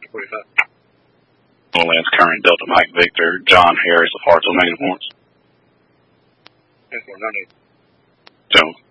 45. Lance Current, Delta Mike Victor, John Harris of Hartsville Megan Horns. 10-4, 98. Jones.